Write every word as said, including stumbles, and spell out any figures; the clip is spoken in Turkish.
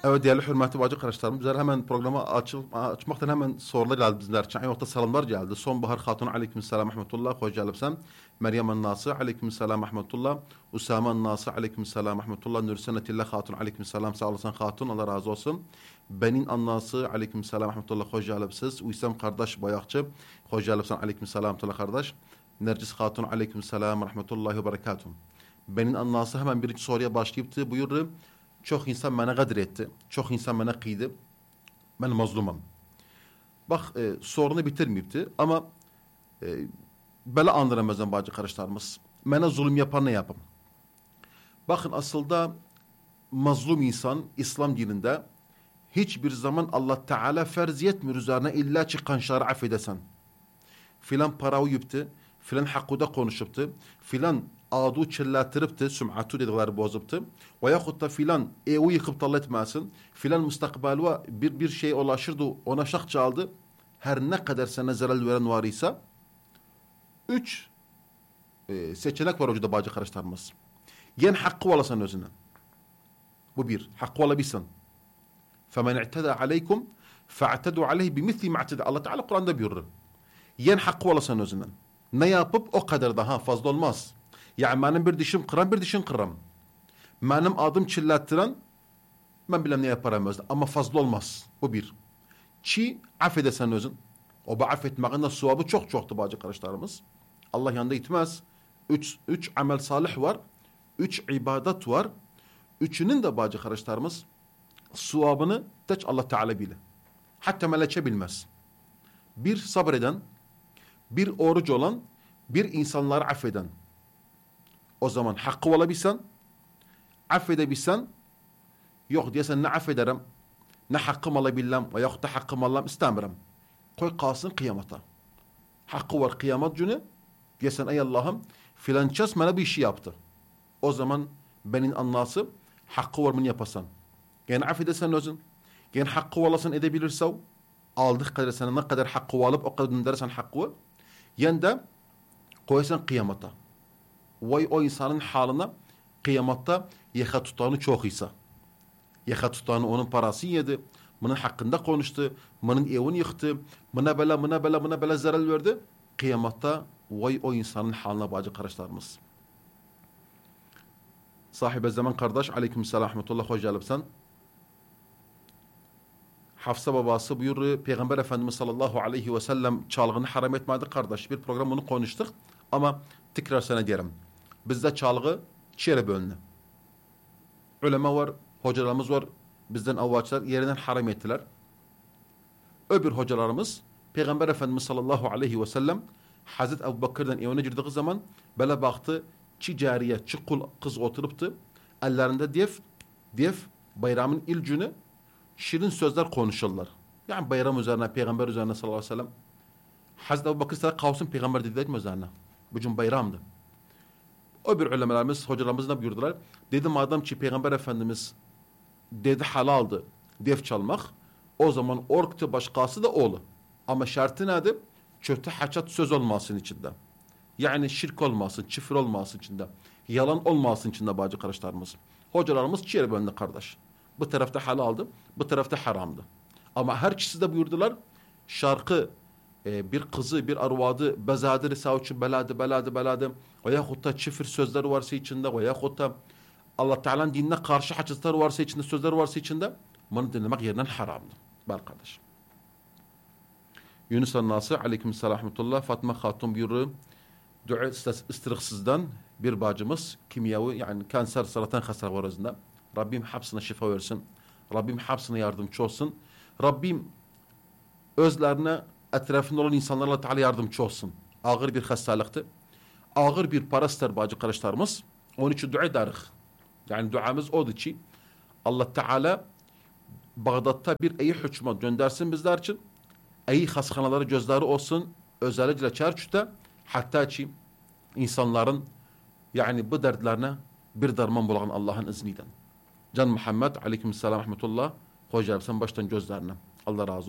Evet değerli hürmetli bacı kardeşlerim, bizler hemen programa açıl, açmaktan hemen sorular geldi bizler için. Aynı vakti selamlar geldi. Sonbahar Hatun aleykümselam rahmetullah. Hoş geldin. Meryem Nası aleykümselam rahmetullah. Usame Nası aleykümselam rahmetullah. Nursenetillah Hatun aleykümselam. Sağ olasın Hatun. Allah razı olsun. Benin Annası aleykümselam rahmetullah. Hoş geldiniz. Uysam kardeş Bayakçı. Hoş geldin aleykümselam rahmetullah kardeş. Nergis Hatun aleykümselam rahmetullahi ve berekatuhu. Benin Annası hemen birinci soruya başlayıp buyurdu. Çok insan bana kadir etti. Çok insan bana kıydı. Ben mazlumum. Bak e, sorunu bitirmeyipti ama e, böyle andıramazdan bacı kardeşlerimiz. Bana zulüm yapan ne yapım? Bakın aslında mazlum insan İslam dininde hiçbir zaman Allah Teala ferz yetmiyor üzerine illa çıkan şarı affedesen. Filan para uyuptu. Filan hakkıda konuşuptu. Filan adu çillattırıptı, süm'atu dedikleri bozuptu. Veyahut da filan evi yıkıp tal etmesin. Filan müstakbalı bir bir şey ulaşırdı, ona şak çaldı. Her ne kadar sana zarar veren var ise üç e, seçenek var hocada bacı karıştırmaz. Yen hakkı olasın özüne. Bu bir. Hakkı olabilsin. فَمَنْ اِعْتَدَى عَلَيْكُمْ فَاَعْتَدُوا عَلَيْهِ بِمِثْلِ مَا اعْتَدَى Allah Teala Kur'an'da buyurur. Yen hakkı olasın özüne. Ne yapıp o kadar daha fazla olmaz. Yani benim bir dişim kıran bir dişin kıram. Benim adım çillattıran ben bilmem ne yaparım özde. Ama fazla olmaz. Bu bir. Çi affedesen özün. O bu affetmeğin de suabı çok çoktu bacı kardeşlerimiz. Allah yanında itmez. Üç, üç amel salih var. Üç ibadet var. Üçünün de bacı kardeşlerimiz suabını tek Allah Teala bilir. Hatta meleke bilmez. Bir sabreden, bir oruç olan, bir insanları affeden. O zaman hakkı olabilsen, affedebilsen, yok diyesen ne affederim, ne hakkım alabilmem, ve yok da hakkım alam istemiyorum. Koy kalsın kıyamata. Hakkı var kıyamet günü, diyesen ey Allah'ım, filanças bana bir işi yaptı. O zaman benim anlası, hakkı var bunu yapasan. Yani affedesen özün, yani hakkı olasın edebilirsen, aldık kadar sana ne kadar hakkı alıp o kadar döndürsen hakkı, yani de koysan kıyamata. Vay o insanın haline kıyamatta yaka tutanı çok ise. Yaka tutanı onun parası yedi. Bunun hakkında konuştu. Bunun evini yıktı. Buna bela, buna bela, buna bela zarar verdi. Kıyamatta vay o insanın haline bacı kardeşlerimiz. Sahibe zaman kardeş aleykümselam rahmetullah hoş geldin. Hafsa babası buyuruyor. Peygamber Efendimiz sallallahu aleyhi ve sellem çalgını haram etmedi kardeş. Bir program bunu konuştuk. Ama tekrar sana diyelim. Bizde çalgı çiğre bölünü. Ulema var, hocalarımız var. Bizden avvaçlar yerinden haram ettiler. Öbür hocalarımız Peygamber Efendimiz sallallahu aleyhi ve sellem Hazreti Ebu Bakır'dan evine girdiği zaman böyle baktı. Çi cariye, çi kul kız oturuptu. Ellerinde def, def bayramın ilk günü şirin sözler konuşurlar. Yani bayram üzerine, Peygamber üzerine sallallahu aleyhi ve sellem. Hazreti Ebu Bakır sana kavsun Peygamber dediler mi üzerine? Bu gün bayramdı. Öbür ulemelerimiz, hocalarımız ne buyurdular? Dedi madem ki Peygamber Efendimiz dedi halaldı def çalmak, o zaman orktu başkası da oğlu. Ama şartı nedir? Kötü haçat söz olmasın içinde. Yani şirk olmasın, çifir olmasın içinde. Yalan olmasın içinde bacı kardeşlerimiz. Hocalarımız çiğer bölündü kardeş. Bu tarafta halaldı, bu tarafta haramdı. Ama her kişi de buyurdular, şarkı e, bir kızı, bir arvadı bezadır, savçı beladı, beladı, beladı. Veyahut da çifir sözleri varsa içinde, veyahut da Allah Teala'nın dinine karşı haçızlar varsa içinde, sözler varsa içinde, bunu dinlemek yerinden haramdı. Bel kardeş. Yunus Annası aleykümselam rahmetullah. Fatma Hatun buyuruyor. Dua istiriksizden bir bacımız kimyavi yani kanser, saratan hasar var özünde. Rabbim hapsine şifa versin. Rabbim hapsine yardımcı olsun. Rabbim özlerine etrafında olan insanlarla Teala yardımcı olsun. Ağır bir hastalıktı. Ağır bir para ister bacı kardeşlerimiz. Onun için dua ederiz. Yani duamız odur ki Allah Teala Bağdat'ta bir iyi hükümet göndersin bizler için. İyi hastaneleri gözleri olsun. Özellikle çarşıda hatta ki insanların yani bu dertlerine bir derman bulan Allah'ın izniyle. Can Muhammed aleykümselam rahmetullah. Hoca sen baştan gözlerine. Allah razı olsun.